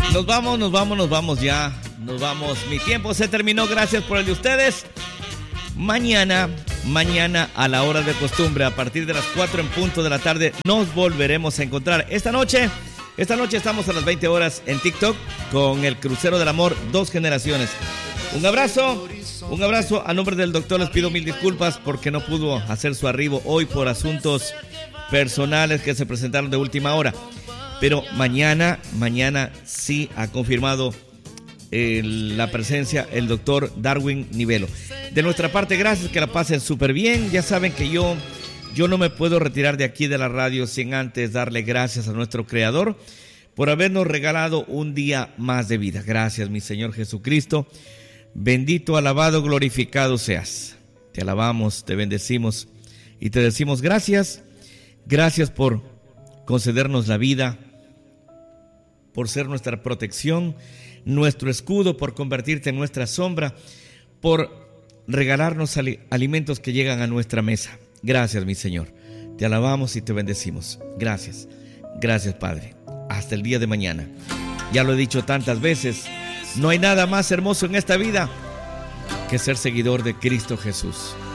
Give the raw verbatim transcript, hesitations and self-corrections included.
Nos vamos, nos vamos, nos vamos ya. Nos vamos. Mi tiempo se terminó. Gracias por el de ustedes. Mañana, mañana a la hora de costumbre, a partir de las cuatro en punto de la tarde, nos volveremos a encontrar. Esta noche, esta noche estamos a las veinte horas en TikTok con el Crucero del Amor, dos generaciones. Un abrazo, un abrazo. A nombre del doctor les pido mil disculpas porque no pudo hacer su arribo hoy por asuntos personales que se presentaron de última hora. Pero mañana, mañana sí ha confirmado el, la presencia el doctor Darwin Nivelo. De nuestra parte, gracias, que la pasen súper bien. Ya saben que yo, yo no me puedo retirar de aquí de la radio sin antes darle gracias a nuestro Creador por habernos regalado un día más de vida. Gracias, mi Señor Jesucristo. Bendito, alabado, glorificado seas. Te alabamos, te bendecimos y te decimos gracias. Gracias por concedernos la vida, por ser nuestra protección, nuestro escudo, por convertirte en nuestra sombra, por regalarnos alimentos que llegan a nuestra mesa. Gracias, mi Señor. Te alabamos y te bendecimos. Gracias. Gracias, Padre. Hasta el día de mañana. Ya lo he dicho tantas veces, no hay nada más hermoso en esta vida que ser seguidor de Cristo Jesús.